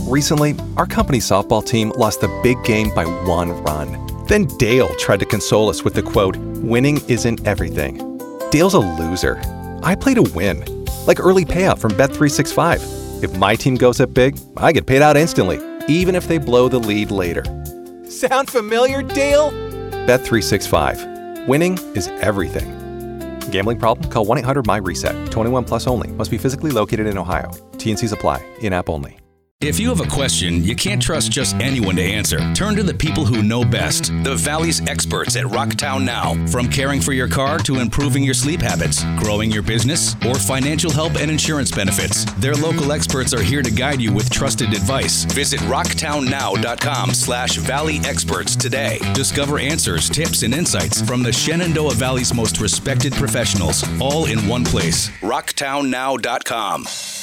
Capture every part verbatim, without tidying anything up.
Recently, our company softball team lost the big game by one run. Then Dale tried to console us with the quote, "Winning isn't everything." Dale's a loser. I play to win. Like early payout from Bet three sixty-five. If my team goes up big, I get paid out instantly, even if they blow the lead later. Sound familiar, Dale? Bet three sixty-five. Winning is everything. Gambling problem? Call one eight hundred M Y reset. twenty-one plus only. Must be physically located in Ohio. T N Cs apply. In-app only. If you have a question, you can't trust just anyone to answer. Turn to the people who know best. The Valley's experts at Rocktown Now. From caring for your car to improving your sleep habits, growing your business, or financial help and insurance benefits. Their local experts are here to guide you with trusted advice. Visit rocktownnow.com slash Valley Experts today. Discover answers, tips, and insights from the Shenandoah Valley's most respected professionals, all in one place. rocktown now dot com.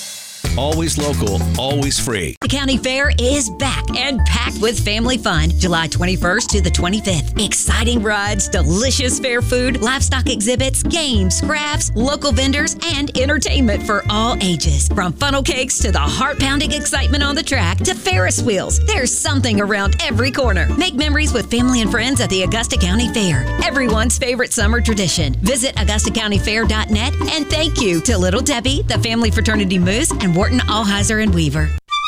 Always local, always free. The county fair is back and packed with family fun. July twenty-first to the twenty-fifth. Exciting rides, delicious fair food, livestock exhibits, games, crafts, local vendors, and entertainment for all ages. From funnel cakes to the heart-pounding excitement on the track to Ferris wheels, there's something around every corner. Make memories with family and friends at the Augusta County Fair. Everyone's favorite summer tradition. Visit augusta county fair dot net and thank you to Little Debbie, the Family Fraternity Moose, and Wharton Allheiser and Weaver.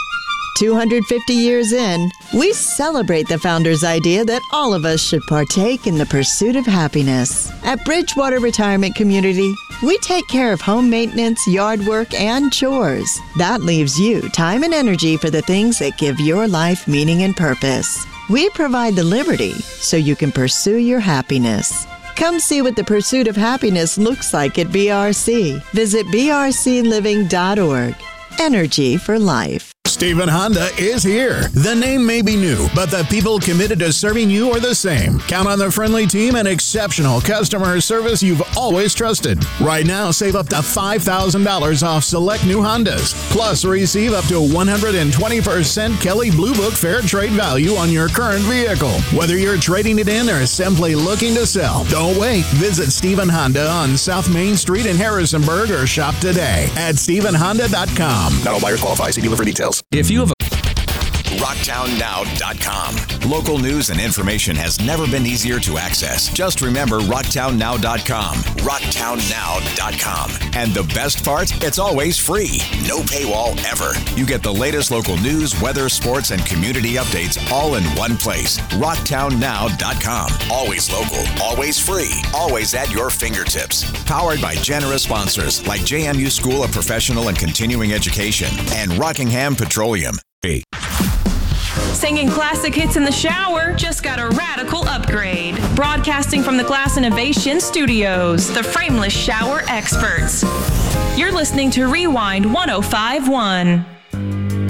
two hundred fifty years in, we celebrate the founder's idea that all of us should partake in the pursuit of happiness. At Bridgewater Retirement Community, we take care of home maintenance, yard work, and chores. That leaves you time and energy for the things that give your life meaning and purpose. We provide the liberty so you can pursue your happiness. Come see what the pursuit of happiness looks like at B R C. Visit b r c living dot org. Energy for life. Stephen Honda is here. The name may be new, but the people committed to serving you are the same. Count on the friendly team and exceptional customer service you've always trusted. Right now, save up to five thousand dollars off select new Hondas. Plus, receive up to one hundred twenty percent Kelley Blue Book Fair Trade value on your current vehicle. Whether you're trading it in or simply looking to sell, don't wait. Visit Stephen Honda on South Main Street in Harrisonburg or shop today at stephen honda dot com. Not all buyers qualify. See dealer for details. If you have a rocktown now dot com. Local news and information has never been easier to access. Just remember rocktown now dot com. rocktown now dot com. And the best part? It's always free. No paywall ever. You get the latest local news, weather, sports, and community updates all in one place. rocktown now dot com. Always local, always free, always at your fingertips. Powered by generous sponsors like J M U School of Professional and Continuing Education and Rockingham Petroleum. Singing classic hits in the shower just got a radical upgrade. Broadcasting from the Glass Innovation Studios, the frameless shower experts. You're listening to Rewind one oh five point one.